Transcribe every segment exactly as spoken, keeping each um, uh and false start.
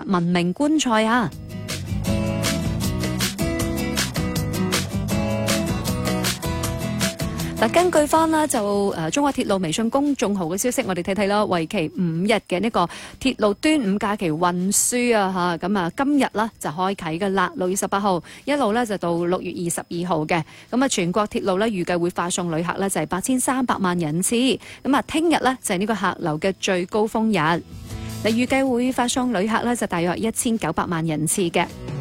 文明觀賽啊！嗱，根據翻啦就誒中國鐵路微信公眾號嘅消息，我哋睇睇啦，為期五日嘅呢個鐵路端午假期運輸啊嚇，咁啊今日啦就開啓嘅啦，六月十八號一路咧就到六月二十二號嘅，咁啊全國鐵路咧預計會發送旅客咧就係八千三百萬人次，咁啊聽日咧就係呢個客流嘅最高峰日，嗱預計會發送旅客咧就大約一千九百萬人次嘅。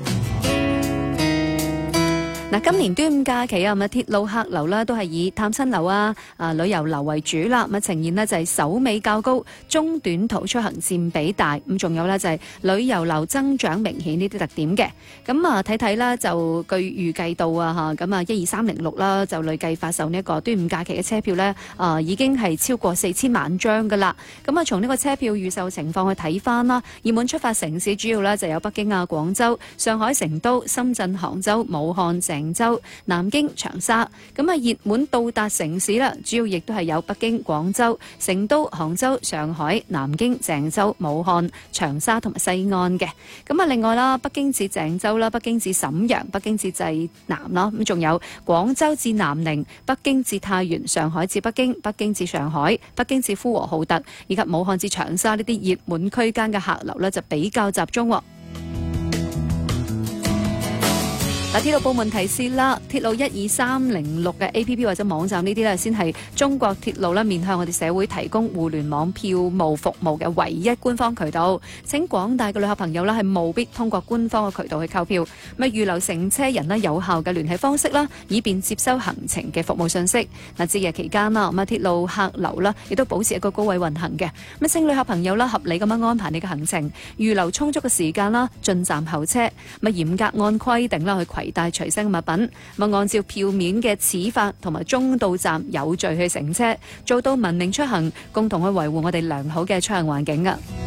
嗱，今年端午假期啊，咁啊鐵路客流咧都係以探親流啊、啊旅遊流為主啦，咁啊呈現呢就係首尾較高，中短途出行佔比大，咁仲有呢就係旅遊流增長明顯呢啲特點嘅。咁啊睇睇啦，就據預計到啊嚇，咁啊一二三零六啦，就累計發售呢一個端午假期嘅車票呢，啊已經係超過四千萬張噶啦。咁啊從呢個車票預售情況去睇翻啦，熱門出發城市主要呢就有北京啊、廣州、上海、成都、深圳、杭州、武漢、鄭州、南京、長沙，咁啊熱門到達城市啦，主要亦都係有北京、廣州、成都、杭州、上海、南京、鄭州、武漢、長沙同埋西安嘅。咁啊另外啦，北京至鄭州啦，北京至瀋陽、北京至濟南啦，咁仲有廣州至南寧、北京至太原、上海至北京、北京至上海、北京至呼和浩特，以及武漢至長沙呢啲熱門區間嘅客流呢，就比較集中。鐵路部門提示啦，鐵路一二三零六嘅 A P P 或者網站呢啲咧，先係中國鐵路咧面向我哋社會提供互聯網票務服務嘅唯一官方渠道。請廣大嘅旅客朋友咧係務必通過官方嘅渠道去購票，咪預留乘車人咧有效嘅聯繫方式啦，以便接收行程嘅服務信息。嗱，節日期間啦，咁啊鐵路客流啦，亦都保持一個高位運行嘅。咁請旅客朋友啦合理咁樣安排你嘅行程，預留充足嘅時間啦，進站候車，咪嚴格按規定啦去攜帶隨身物品，咪按照票面嘅始發同埋終到站有序去乘車，做到文明出行，共同去維護我哋良好嘅出行環境㗎。